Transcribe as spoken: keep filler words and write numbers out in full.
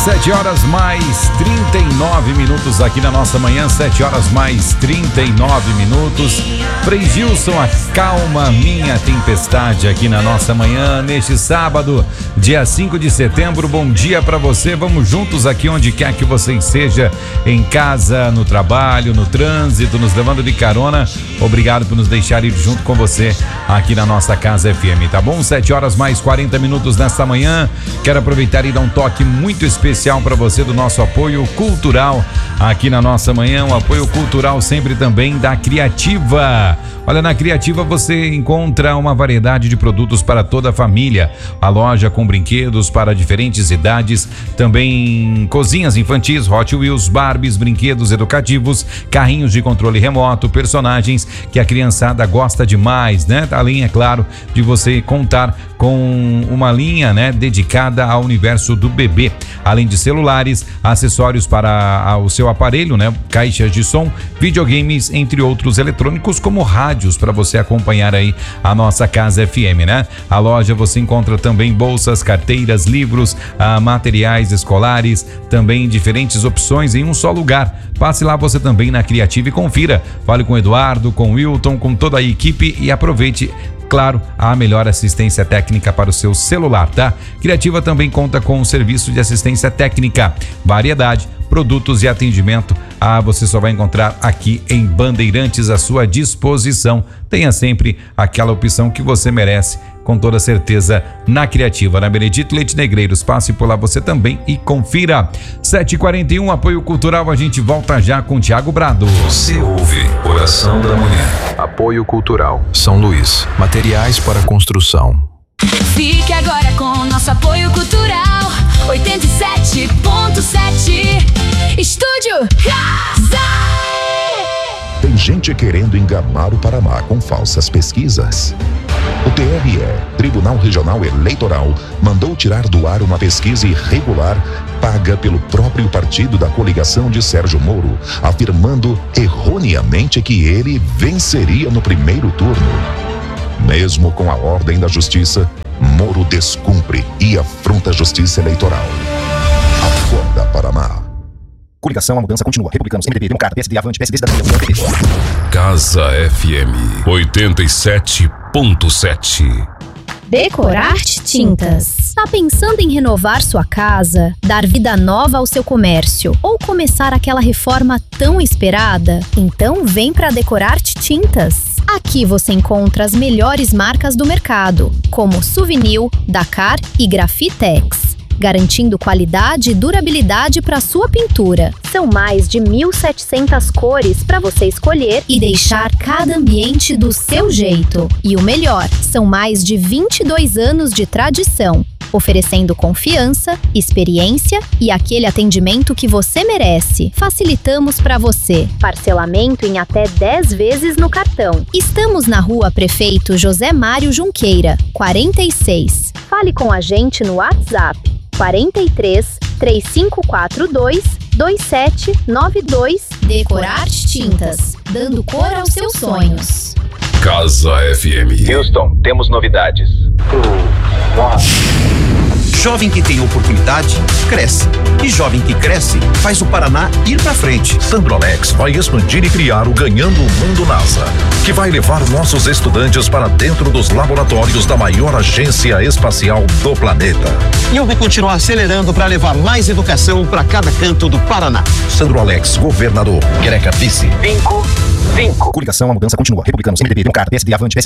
sete horas mais trinta e nove minutos aqui na nossa manhã, sete horas mais trinta e nove minutos. Frei Gilson, acalma minha tempestade aqui na nossa manhã, neste sábado, dia cinco de setembro. Bom dia para você, vamos juntos aqui onde quer que você esteja, em casa, no trabalho, no trânsito, nos levando de carona. Obrigado por nos deixar ir junto com você aqui na nossa Casa F M, tá bom? sete horas mais quarenta minutos nesta manhã. Quero aproveitar e dar um toque muito especial para você do nosso apoio cultural aqui na nossa manhã, o apoio cultural sempre também da Criativa. Olha, na Criativa você encontra uma variedade de produtos para toda a família, a loja com brinquedos para diferentes idades, também cozinhas infantis, Hot Wheels, Barbies, brinquedos educativos, carrinhos de controle remoto, personagens que a criançada gosta demais, né? Além, é claro, de você contar com uma linha, né, dedicada ao universo do bebê, além de celulares, acessórios para o seu aparelho, né, caixas de som, videogames, entre outros eletrônicos, como rádios para você acompanhar aí a nossa Casa F M, né? A loja você encontra também bolsas, carteiras, livros, ah, materiais escolares, também diferentes opções em um só lugar. Passe lá você também na Criativa e confira. Fale com o Eduardo, com o Wilton, com toda a equipe e aproveite, claro, a melhor assistência técnica para o seu celular, tá? Criativa também conta com um serviço de assistência técnica, variedade, produtos e atendimento. Ah, você só vai encontrar aqui em Bandeirantes à sua disposição. Tenha sempre aquela opção que você merece, com toda certeza, na Criativa, na Benedito Leite Negreiros. Passe por lá você também e confira. sete e quarenta e um, apoio cultural, a gente volta já com Thiago Brado. Você ouve Oração da Manhã. Apoio cultural São Luís, materiais para construção. Fique agora com o nosso apoio cultural oitenta e sete ponto sete. Estúdio Casa. Tem gente querendo enganar o Paraná com falsas pesquisas. O T R E, Tribunal Regional Eleitoral, mandou tirar do ar uma pesquisa irregular paga pelo próprio partido da coligação de Sérgio Moro, afirmando erroneamente que ele venceria no primeiro turno. Mesmo com a ordem da justiça, Moro descumpre e afronta a justiça eleitoral. Acorda, Paraná. Coligação, a mudança continua. Republicanos, M D B, Democrata, P S D, Avante, P S D, Cidadania, P S D. Casa F M oitenta e sete ponto sete. Decorarte Tintas. Tá pensando em renovar sua casa, dar vida nova ao seu comércio ou começar aquela reforma tão esperada? Então vem para Decorarte Tintas. Aqui você encontra as melhores marcas do mercado, como Souvenir, Dakar e Grafitex, garantindo qualidade e durabilidade para sua pintura. São mais de mil e setecentas cores para você escolher e deixar cada ambiente do seu jeito. E o melhor, são mais de vinte e dois anos de tradição, oferecendo confiança, experiência e aquele atendimento que você merece. Facilitamos para você. Parcelamento em até dez vezes no cartão. Estamos na Rua Prefeito José Mário Junqueira, quarenta e seis. Fale com a gente no WhatsApp quarenta e três, três cinco quatro dois, dois sete nove dois. Decorarte Tintas, dando cor aos seus sonhos. Casa F M. Houston, temos novidades. Jovem que tem oportunidade, cresce. E jovem que cresce, faz o Paraná ir pra frente. Sandrolex vai expandir e criar o Ganhando o Mundo NASA, que vai levar nossos estudantes para dentro dos laboratórios da maior agência espacial do planeta. E eu vou continuar acelerando para levar mais educação para cada canto do Paraná. Sandrolex, governador. Greca, vice. Cinco, cinco. Coligação, a mudança continua. Republicanos, M D B, Democrata, P S D, Avante, P S D.